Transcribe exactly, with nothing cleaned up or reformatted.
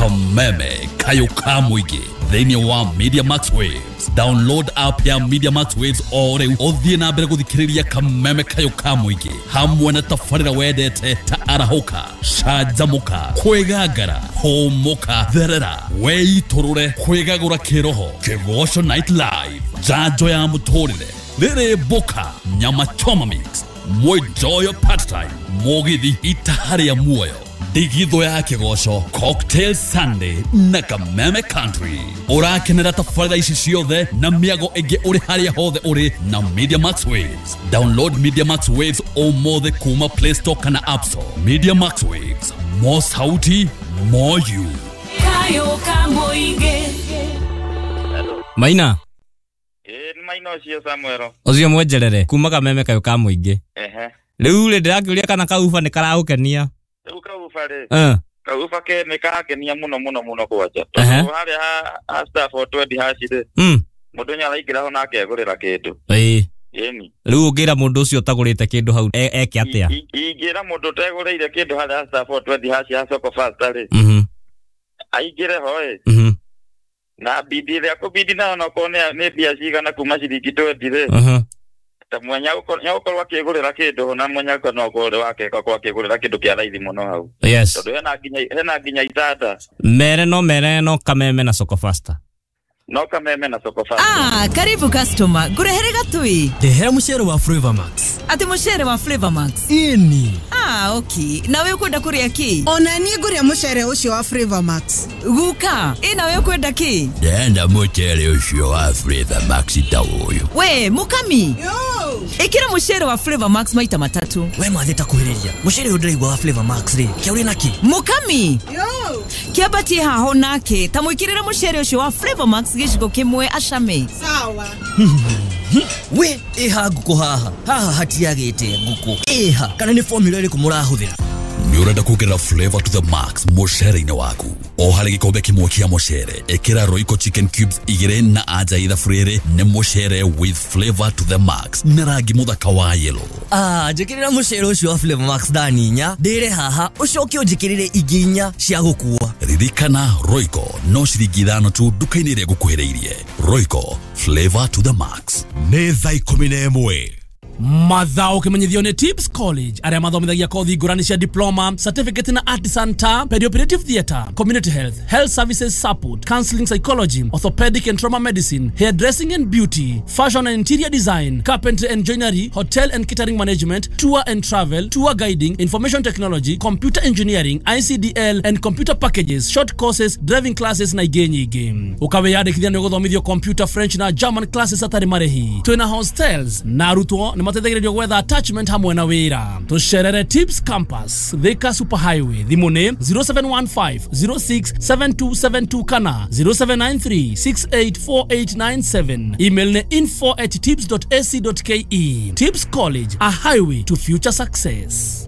kameme kayo kamwige thini wa Media Max Waves. Download app ya Media Max Waves ore othie na mbere guthikiriria kameme kayo kamwige hamwe na tafarira wedete ta arahoka shajamuka kwegagara homoka therera weiturure kwegagura kiroho kigosho night live jajo ya mutorire rere boka nyama choma mix mwe joyo part time mogithi itahari ya muoyo digitho ya kigosho cocktail Sunday na kameme country urakenera tafarira ici ciothe na miago ege uri haria hothe uri na Media Max Waves. Download Media Max Waves omothe kuma Play Store kana App Store. Media Max Waves, more sauti, more you. Kayo kamoige Maina Eh, Maina cio Samuel. Ozio mwejerere kuma kameme kayo kamuige. Ehe. Riu le ndirakiuria kana kaufa ni karaukenia. Riu kaufa ri. Eh. Kaufa ke ni karakenia muno muno muno kwacha. Ehe. Hari ha ha staff for twenty hashire. Mm. Mundu nya laikira ho nake agurira kindu. Eh. Yeni. Riu ngira mundu ucio tagurite kindu hau eke atia. Ingira mundu tegurire kindu hari ha staff for twenty hashi ha soko fast ri. Mhm. Aigire hoe. Mhm. Na bidi ya kubidi na no kone ne bia cigana kuma ciriki twenty ri. Mhm. Ta mwanya uko nya uko wakigurira kindu na mwanya ko no ko wake ko wakigurira kindu kia raithi muno hau. Yes. Tondu hena ginya hena ginya itata. Mere no mere no kameme na soko faster. No kameme na soko fast. Ah, karibu customer. Gurehere gatui. Ndehera mucere wa Flavor Max. Ati mucere wa Flavor Max. Ini. Ah, okay. Na wewe kwenda kuria ki? Ona ni guria mucere ucio wa Flavor Max. Guka, ina wewe kwenda ki? Ndenda mucere ucio wa Flavor Max tawoyo. We, mukami. Yo! Ikira mucere wa Flavor Max maita matatu. We matheta kuhiriria. Mucere udiraigwa wa Flavor Max ri. Kiauri naki? Mukami. Yo! Kiabati haho nake, tamwikirira mucere ucio wa Flavor Max gicigo kimwe ashame. Sawa. We eha nguko haha. Haha hatiagite nguko. Eha kana ni formula iri kumurahuthira. Ni urenda kugira flavor to the max mucere-ini waku. O hari gikombe kimwe kia mucere ekira Royco chicken cubes igire na aja itha frere ne mucere with flavor to the max na rangi muthaka wa yellow. Ah, njikirira mucere ucio wa Flavor Max daninya. Ndire haha ucoke unjikirire iginya cia gukua. Ririkana Royco no ciringi ithano tu duka-ini ria gukuhiriirie. Royco flavor to the max. Nĩ thaa ikũmi na ĩmwe. Mathao kimenyithio ni Tips College aria mathomithagia kothi ngurani cia diploma, certificate na artisan ta perioperative theatre, community health, health services support, counseling psychology, orthopedic and trauma medicine, hairdressing and beauty, fashion and interior design, carpentry and joinery, hotel and catering management, tour and travel, tour guiding, information technology, computer engineering, I C D L and computer packages, short courses, driving classes na igenyi game. Ukawe yandikithia ni guthomithio computer, French na German classes atari marehi. Twina hostels na arutwo ni matethegererio gwetha attachment hamwe na wira. Tusherere Tips Campus, Thika Super Highway, thimune zero seven one five zero six seven two seven two kana zero seven nine three six eight four eight nine seven. Email ne info at tips dot a c dot k e. Tips College, a highway to future success.